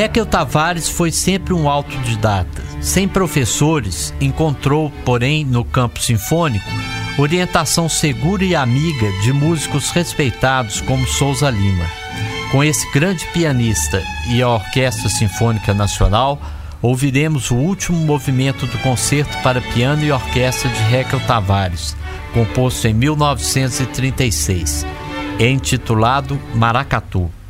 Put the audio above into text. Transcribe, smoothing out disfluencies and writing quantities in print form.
Haeckel Tavares foi sempre um autodidata. Sem professores, encontrou, porém, no campo sinfônico, orientação segura e amiga de músicos respeitados como Souza Lima. Com esse grande pianista e a Orquestra Sinfônica Nacional, ouviremos o último movimento do Concerto para Piano e Orquestra de Haeckel Tavares, composto em 1936, intitulado Maracatu.